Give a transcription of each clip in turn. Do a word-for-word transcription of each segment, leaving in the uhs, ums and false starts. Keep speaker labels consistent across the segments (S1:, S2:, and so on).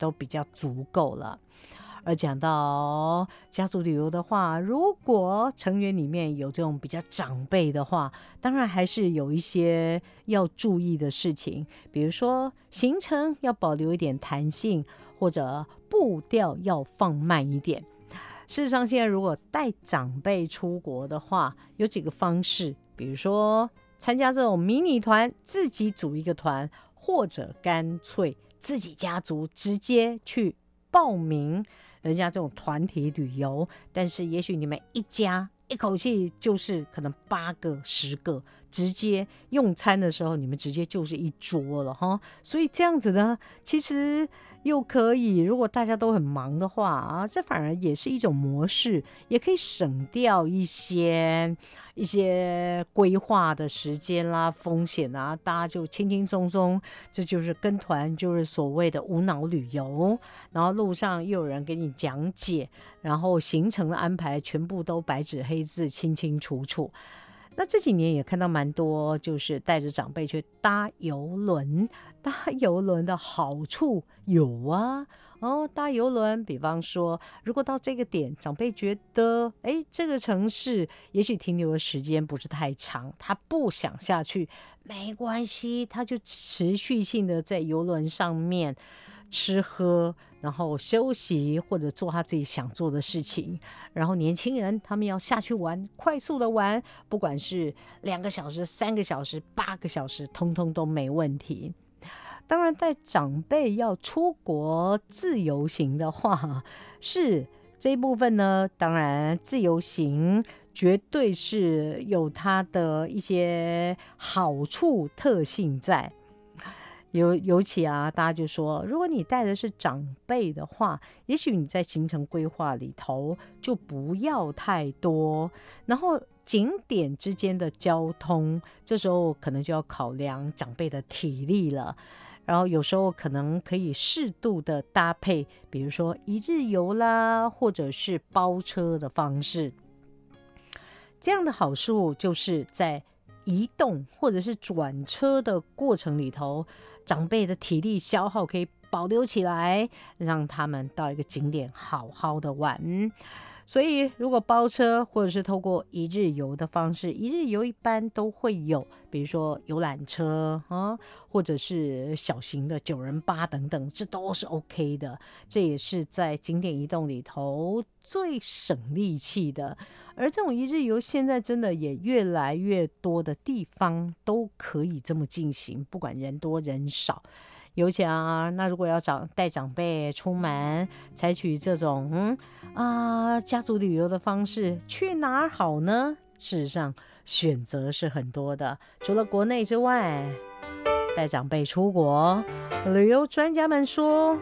S1: 都比较足够了。而讲到家族旅游的话，如果成员里面有这种比较长辈的话，当然还是有一些要注意的事情，比如说行程要保留一点弹性，或者步调要放慢一点。事实上，现在如果带长辈出国的话，有几个方式，比如说参加这种迷你团，自己组一个团，或者干脆自己家族直接去报名人家这种团体旅游，但是也许你们一家一口气就是可能八个十个，直接用餐的时候你们直接就是一桌了哈。所以这样子呢，其实又可以，如果大家都很忙的话啊，这反而也是一种模式，也可以省掉一些一些规划的时间啦、风险啊，大家就轻轻松松，这就是跟团，就是所谓的无脑旅游。然后路上又有人给你讲解，然后行程的安排全部都白纸黑字、清清楚楚。那这几年也看到蛮多，就是带着长辈去搭邮轮。搭邮轮的好处有啊，哦，搭邮轮，比方说，如果到这个点，长辈觉得，哎，这个城市也许停留的时间不是太长，他不想下去，没关系，他就持续性的在邮轮上面吃喝，然后休息或者做他自己想做的事情。然后年轻人他们要下去玩，快速的玩，不管是两个小时、三个小时、八个小时，通通都没问题。当然带长辈要出国自由行的话，是这一部分呢，当然自由行绝对是有它的一些好处特性在。尤尤其啊，大家就说，如果你带的是长辈的话，也许你在行程规划里头就不要太多，然后景点之间的交通，这时候可能就要考量长辈的体力了。然后有时候可能可以适度的搭配，比如说一日游啦，或者是包车的方式。这样的好处就是在移动或者是转车的过程里头，长辈的体力消耗可以保留起来，让他们到一个景点好好的玩。所以如果包车或者是透过一日游的方式，一日游一般都会有，比如说游览车啊，或者是小型的九人巴等等，这都是 OK 的。这也是在景点移动里头最省力气的。而这种一日游现在真的也越来越多的地方都可以这么进行，不管人多人少。尤其啊，那如果要长带长辈出门，采取这种嗯啊家族旅游的方式，去哪儿好呢？事实上，选择是很多的。除了国内之外，带长辈出国，旅游专家们说，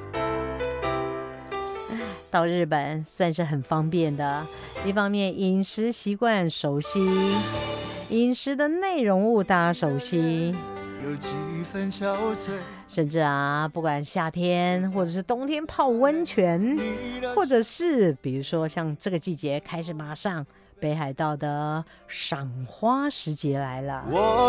S1: 到日本算是很方便的。一方面，饮食习惯熟悉，饮食的内容物大家熟悉。有几分憔悴，甚至啊，不管夏天或者是冬天泡温泉，或者是比如说像这个季节开始，马上北海道的赏花时节来了。